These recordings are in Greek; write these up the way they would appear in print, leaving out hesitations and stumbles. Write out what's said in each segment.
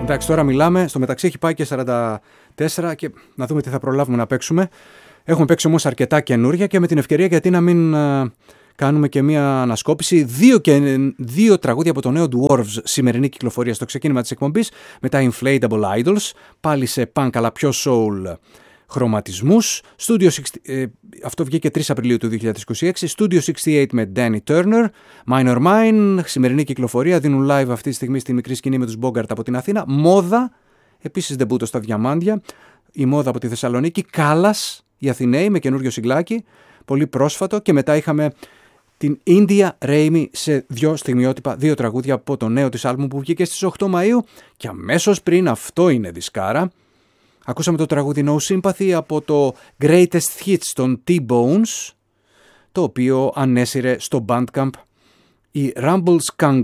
Εντάξει, τώρα μιλάμε. Στο μεταξύ έχει πάει και 44 και να δούμε τι θα προλάβουμε να παίξουμε. Έχουμε παίξει όμως αρκετά καινούρια και με την ευκαιρία γιατί να μην κάνουμε και μία ανασκόπηση. Δύο τραγούδια από το νέο Dwarves σημερινή κυκλοφορία στο ξεκίνημα της εκπομπής με τα Inflatable Idols, πάλι σε punk αλλά πιο soul χρωματισμούς. Αυτό βγήκε 3 Απριλίου του 2026. Studio 68 με Danny Turner. Minor Mine, σημερινή κυκλοφορία. Δίνουν live αυτή τη στιγμή στη μικρή σκηνή με τους Bogart από την Αθήνα. Μόδα, επίσης ντεμπούτο στα Διαμάντια. Η Μόδα από τη Θεσσαλονίκη. Κάλλας, οι Αθηναίοι με καινούριο σιγλάκι. Πολύ πρόσφατο. Και μετά είχαμε την India Raimi σε 2 στιγμιότυπα, 2 τραγούδια από το νέο της άλμπουμ που βγήκε στις 8 Μαΐου. Και αμέσως πριν, αυτό είναι δισκάρα. Ακούσαμε το τραγούδι No Sympathy από το Greatest Hits των T-Bones, το οποίο ανέσυρε στο Bandcamp η Rumble Skunk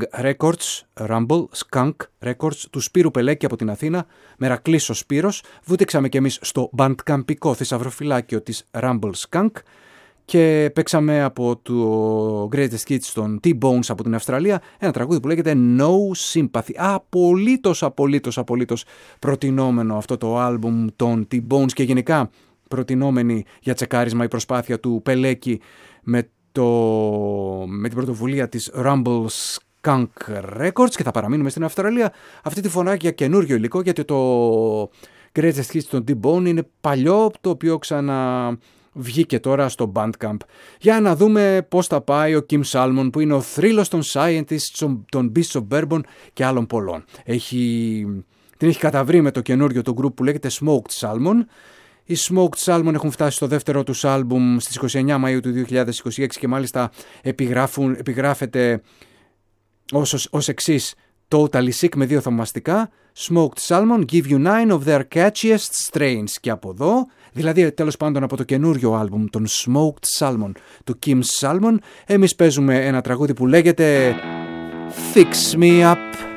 Records του Σπύρου Πελέκη από την Αθήνα, Μερακλής ο Σπύρος. Βούτυξαμε κι εμείς στο Bandcampικό θησαυροφυλάκιο της Rumble Skunk και παίξαμε από το Greatest Hits των T-Bones από την Αυστραλία ένα τραγούδι που λέγεται No Sympathy. Απολύτως προτινόμενο αυτό το άλμπουμ των T-Bones και γενικά προτινόμενη για τσεκάρισμα η προσπάθεια του Πελέκη με την πρωτοβουλία της Rumble Skunk Records και θα παραμείνουμε στην Αυστραλία αυτή τη φορά για καινούριο υλικό, γιατί το Greatest Hits των T-Bone είναι παλιό, το οποίο βγήκε τώρα στο Bandcamp. Για να δούμε πώς θα πάει ο Kim Salmon, που είναι ο θρύλος των Scientists, των Beasts of Bourbon και άλλων πολλών. Την έχει καταβρει με το καινούριο του group που λέγεται Smoked Salmon. Οι Smoked Salmon έχουν φτάσει στο δεύτερο τους άλμπουμ στις 29 Μαΐου του 2026 και μάλιστα επιγράφεται ως εξής: Totally Sick με 2 θαυμαστικά. Smoked Salmon give you 9 of their catchiest strains. Και από εδώ, δηλαδή τέλος πάντων από το καινούριο άλμπουμ των Smoked Salmon του Kim Salmon, εμείς παίζουμε ένα τραγούδι που λέγεται Fix Me Up.